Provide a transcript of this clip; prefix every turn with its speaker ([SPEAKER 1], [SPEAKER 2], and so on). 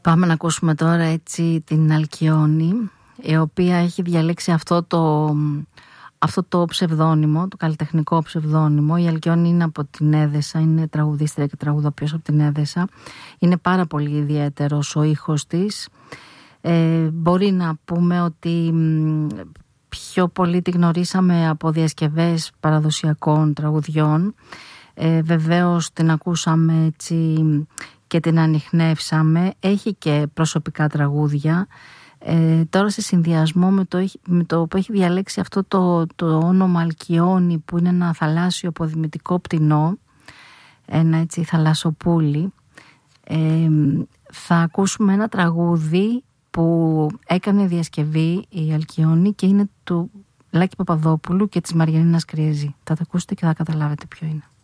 [SPEAKER 1] Πάμε να ακούσουμε τώρα έτσι την Αλκιόνη, η οποία έχει διαλέξει αυτό το ψευδόνυμο, το καλλιτεχνικό ψευδόνυμο. Η Αλκιόνη είναι από την Έδεσα, είναι τραγουδίστρια και τραγουδοποιός από την Έδεσα. Είναι πάρα πολύ ιδιαίτερος ο ήχος της. Μπορεί να πούμε ότι πιο πολύ τη γνωρίσαμε από διασκευές παραδοσιακών τραγουδιών. Βεβαίως την ακούσαμε έτσι και την ανιχνεύσαμε. Έχει και προσωπικά τραγούδια. Τώρα σε συνδυασμό με το που έχει διαλέξει αυτό το όνομα Αλκιόνη, που είναι ένα θαλάσσιο αποδημητικό πτηνό, ένα έτσι θαλασσοπούλι, θα ακούσουμε ένα τραγούδι που έκανε διασκευή η Αλκιόνη και είναι του Λάκη Παπαδόπουλου και της Μαριανίνας Κριεζή. Θα τα ακούσετε και θα καταλάβετε ποιο είναι.